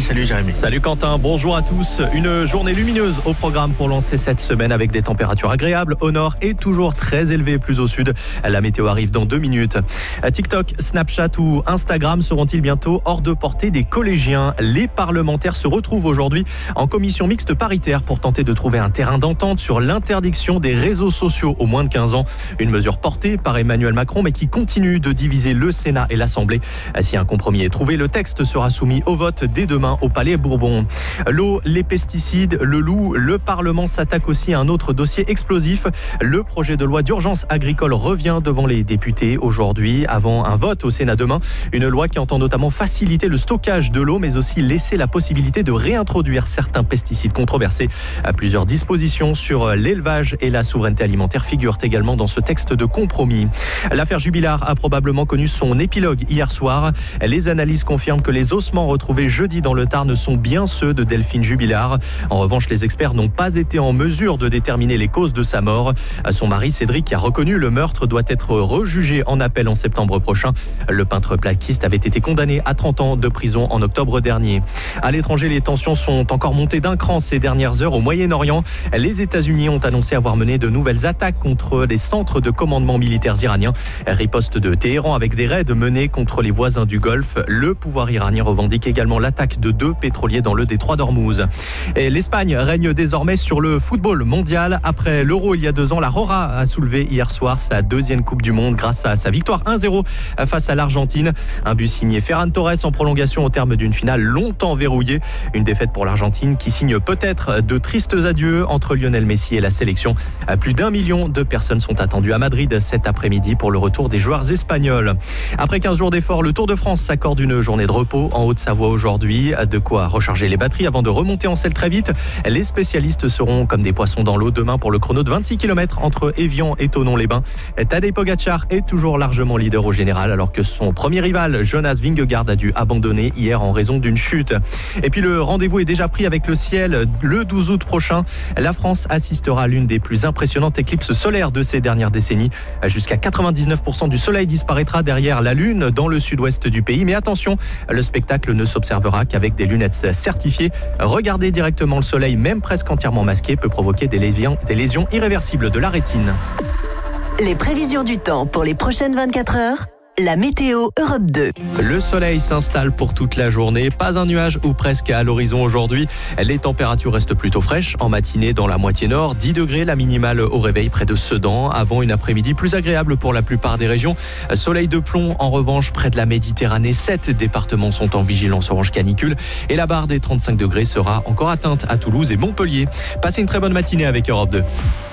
salut Jérémy. Salut Quentin, bonjour à tous. Une journée lumineuse au programme pour lancer cette semaine avec des températures agréables au nord et toujours très élevées plus au sud. La météo arrive dans 2 minutes. TikTok, Snapchat ou Instagram seront-ils bientôt hors de portée des collégiens? Les parlementaires se retrouvent aujourd'hui en commission mixte paritaire pour tenter de trouver un terrain d'entente sur l'interdiction des réseaux sociaux aux moins de 15 ans. Une mesure portée par Emmanuel Macron mais qui continue de diviser le Sénat et l'Assemblée. Si un compromis est trouvé, le texte sera soumis au vote dès demain au Palais Bourbon. L'eau, les pesticides, le loup, le Parlement s'attaque aussi à un autre dossier explosif. Le projet de loi d'urgence agricole revient devant les députés aujourd'hui avant un vote au Sénat demain. Une loi qui entend notamment faciliter le stockage de l'eau mais aussi laisser la possibilité de réintroduire certains pesticides controversés. Plusieurs dispositions sur l'élevage et la souveraineté alimentaire figurent également dans ce texte de compromis. L'affaire Jubilard a probablement connu son épilogue hier soir. Les analyses confirment que les ossements retrouvés jeudi dans le Tarn sont bien ceux de Delphine Jubilard. En revanche, les experts n'ont pas été en mesure de déterminer les causes de sa mort. Son mari Cédric, qui a reconnu le meurtre, doit être rejugé en appel en septembre prochain. Le peintre plaquiste avait été condamné à 30 ans de prison en octobre dernier. À l'étranger, les tensions sont encore montées d'un cran ces dernières heures au Moyen-Orient. Les États-Unis ont annoncé avoir mené de nouvelles attaques contre les centres de commandement militaires iraniens. Riposte de Téhéran avec des raids menés contre les voisins du Golfe. Le pouvoir iranien revendique également l'attaque de 2 pétroliers dans le détroit d'Ormuz. Et l'Espagne règne désormais sur le football mondial. Après l'Euro il y a 2 ans, la Rora a soulevé hier soir sa 2e Coupe du Monde grâce à sa victoire 1-0 face à l'Argentine. Un but signé Ferran Torres en prolongation au terme d'une finale longtemps verrouillée. Une défaite pour l'Argentine qui signe peut-être de tristes adieux entre Lionel Messi et la sélection. Plus d'1 million de personnes sont attendues à Madrid cet après-midi pour le retour des joueurs espagnols. Après 15 jours d'efforts, le Tour de France s'accorde une journée de repos en Haute-Savoie aujourd'hui. De quoi recharger les batteries avant de remonter en selle très vite. Les spécialistes seront comme des poissons dans l'eau demain pour le chrono de 26 km entre Évian et Thonon-les-Bains. Tadej Pogacar est toujours largement leader au général alors que son premier rival, Jonas Vingegaard, a dû abandonner hier en raison d'une chute. Et puis le rendez-vous est déjà pris avec le ciel. Le 12 août prochain, la France assistera à l'une des plus impressionnantes éclipses solaires de ces dernières décennies. Jusqu'à 99% du soleil disparaîtra derrière la Lune dans le sud-ouest du pays. Mais attention, le spectacle ne s'observera qu'avec des lunettes certifiées. Regarder directement le soleil, même presque entièrement masqué, peut provoquer des lésions irréversibles de la rétine. Les prévisions du temps pour les prochaines 24 heures. La météo Europe 2. Le soleil s'installe pour toute la journée. Pas un nuage ou presque à l'horizon aujourd'hui. Les températures restent plutôt fraîches en matinée dans la moitié nord. 10 degrés la minimale au réveil près de Sedan. Avant une après-midi plus agréable pour la plupart des régions. Soleil de plomb en revanche près de la Méditerranée. 7 départements sont en vigilance orange canicule. Et la barre des 35 degrés sera encore atteinte à Toulouse et Montpellier. Passez une très bonne matinée avec Europe 2.